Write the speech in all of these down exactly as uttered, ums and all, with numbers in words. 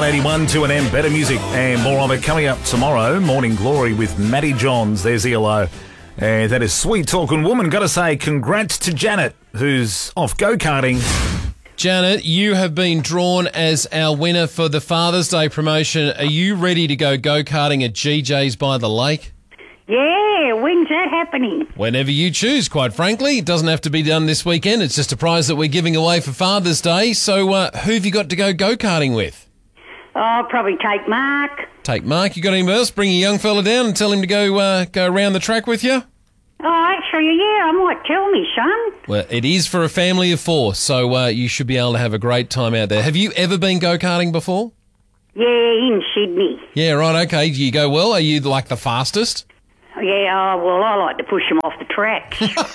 eighty-one, two N M, better music and more of it coming up tomorrow. Morning Glory with Matty Johns. There's E L O. And that is Sweet Talking Woman. Got to say congrats to Janet, who's off go-karting. Janet, you have been drawn as our winner for the Father's Day promotion. Are you ready to go go-karting at G J's by the lake? Yeah, when's that happening? Whenever you choose, quite frankly. It doesn't have to be done this weekend. It's just a prize that we're giving away for Father's Day. So uh, who have you got to go go-karting with? Oh, I'll probably take Mark. Take Mark. You got anyone else? Bring a young fella down and tell him to go uh, go around the track with you? Oh, actually, yeah, I might tell me son. Well, it is for a family of four, so uh, you should be able to have a great time out there. Have you ever been go-karting before? Yeah, in Sydney. Yeah, right, okay. Do you go well? Are you, like, the fastest? Yeah, oh, well, I like to push them off the track.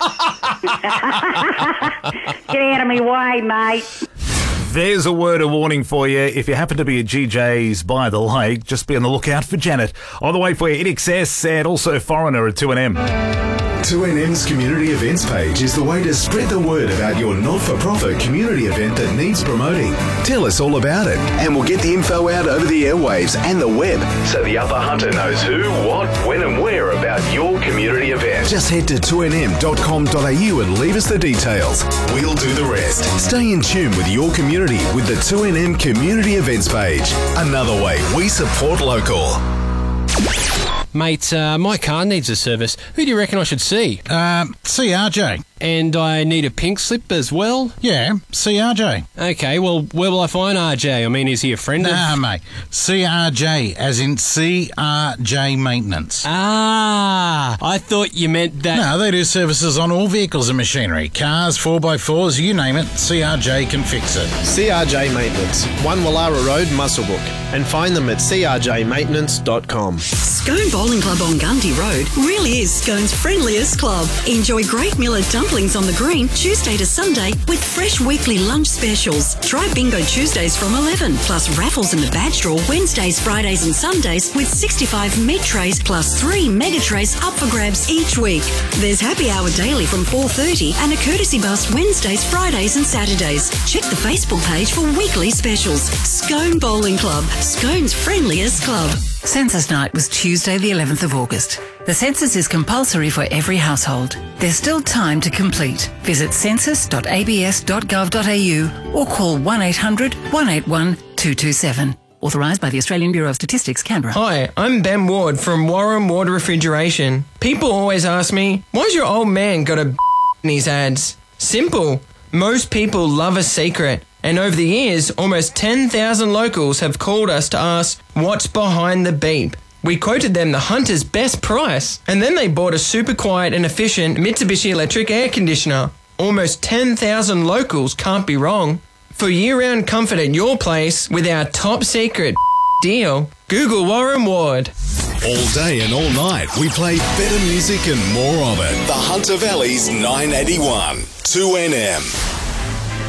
Get out of my way, mate. There's a word of warning for you. If you happen to be at G J's by the lake, just be on the lookout for Janet. On the way for you, I N X S and also Foreigner at two N M. two N M's community events page is the way to spread the word about your not-for-profit community event that needs promoting. Tell us all about it, and we'll get the info out over the airwaves and the web, so the upper hunter knows who, what, when and where about your community event. Just head to two N M dot com dot A U and leave us the details. We'll do the rest. Stay in tune with your community with the two N M community events page. Another way we support local. Mate, uh, my car needs a service. Who do you reckon I should see? Um, see R J. And I need a pink slip as well? Yeah, see R J. Okay, well, where will I find R J? I mean, is he a friend nah, of... Nah, mate. C R J, as in C R J Maintenance. Ah, I thought you meant that... No, they do services on all vehicles and machinery. Cars, four by fours, you name it, C R J can fix it. C R J Maintenance, one Wallara Road, Muswellbrook. And find them at c r j maintenance dot com. Scone Bowling Club on Gundy Road really is Scone's friendliest club. Enjoy great meal at dumplings on the green Tuesday to Sunday with fresh weekly lunch specials. Try Bingo Tuesdays from eleven, plus raffles in the badge draw Wednesdays, Fridays and Sundays with sixty-five mid trays plus three mega trays up for grabs each week. There's happy hour daily from four thirty and a courtesy bus Wednesdays, Fridays and Saturdays. Check the Facebook page for weekly specials. Scone Bowling Club, Scone's friendliest club. Census night was Tuesday the eleventh of August. The census is compulsory for every household. There's still time to complete. Visit census dot a b s dot gov dot a u or call one eight hundred, one eight one, two two seven. Authorised by the Australian Bureau of Statistics, Canberra. Hi, I'm Ben Ward from Warren Ward Refrigeration. People always ask me, why's your old man got a in his ads? Simple. Most people love a secret. And over the years, almost ten thousand locals have called us to ask, what's behind the beep? We quoted them the Hunter's best price, and then they bought a super quiet and efficient Mitsubishi electric air conditioner. Almost ten thousand locals can't be wrong. For year-round comfort at your place with our top secret deal, Google Warren Ward. All day and all night, we play better music and more of it. The Hunter Valley's nine eighty-one, two N M.